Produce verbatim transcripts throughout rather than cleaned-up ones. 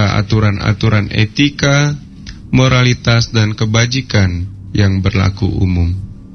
serta aturan-aturan etika, moralitas, dan kebajikan yang berlaku umum.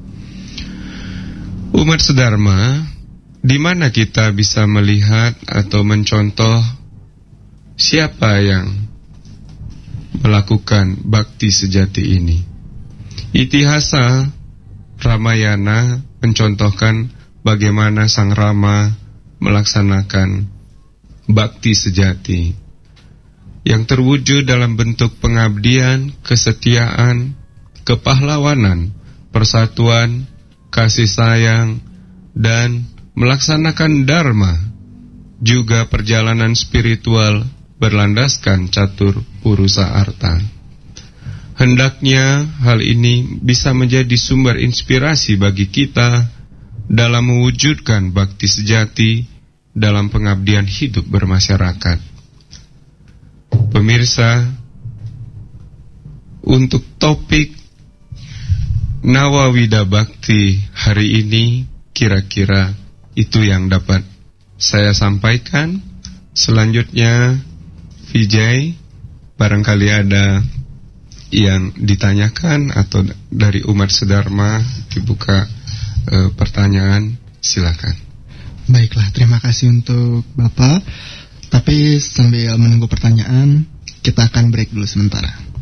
Umat sedharma, di mana kita bisa melihat atau mencontoh siapa yang melakukan bakti sejati ini? Itihasa Ramayana mencontohkan bagaimana Sang Rama melaksanakan bakti sejati yang terwujud dalam bentuk pengabdian, kesetiaan, kepahlawanan, persatuan, kasih sayang, dan melaksanakan dharma, juga perjalanan spiritual berlandaskan catur purusa arta. Hendaknya hal ini bisa menjadi sumber inspirasi bagi kita dalam mewujudkan bakti sejati dalam pengabdian hidup bermasyarakat. Pemirsa, untuk topik Nawawida Bakti hari ini kira-kira itu yang dapat saya sampaikan. Selanjutnya Vijay, barangkali ada yang ditanyakan atau dari umat sedharma dibuka e, pertanyaan, silakan. Baiklah, terima kasih untuk Bapak. Tapi sambil menunggu pertanyaan, kita akan break dulu sementara.